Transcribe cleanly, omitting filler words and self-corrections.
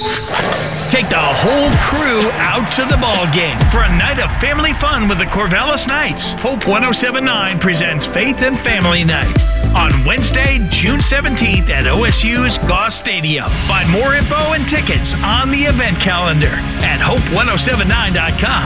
Take the whole crew out to the ball game for a night of family fun with the Corvallis Knights. Hope 1079 presents Faith and Family Night on Wednesday, June 17th at OSU's Goss Stadium. Find more info and tickets on the event calendar at hope1079.com.